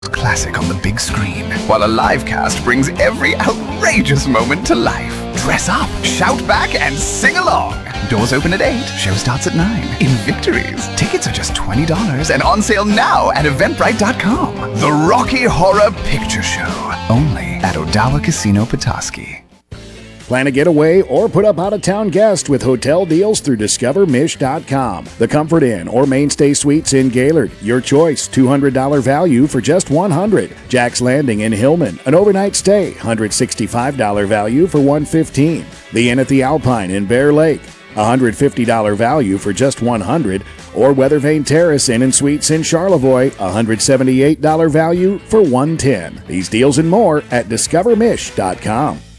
Classic on the big screen, while a live cast brings every outrageous moment to life. Dress up, shout back, and sing along. Doors open at 8, show starts at 9. In Victories, tickets are just $20 and on sale now at Eventbrite.com. The Rocky Horror Picture Show, only at Odawa Casino Petoskey. Plan a getaway or put up out-of-town guests with hotel deals through DiscoverMish.com. The Comfort Inn or Mainstay Suites in Gaylord. Your choice, $200 value for just $100. Jack's Landing in Hillman, an overnight stay, $165 value for $115. The Inn at the Alpine in Bear Lake, $150 value for just $100. Or Weathervane Terrace Inn and Suites in Charlevoix, $178 value for $110. These deals and more at DiscoverMish.com.